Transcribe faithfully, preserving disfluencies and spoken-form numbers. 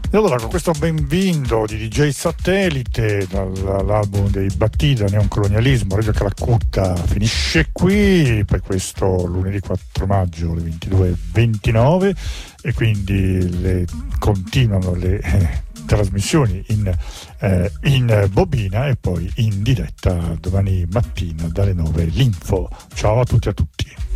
E allora con questo Benvindo di D J Satellite dall'album dei Battida, Neocolonialismo, Radio Calacutta, finisce qui per questo lunedì quattro maggio alle ventidue e ventinove, e quindi le, continuano le eh, trasmissioni in, eh, in bobina e poi in diretta domani mattina dalle nove l'info. Ciao a tutti e a tutti.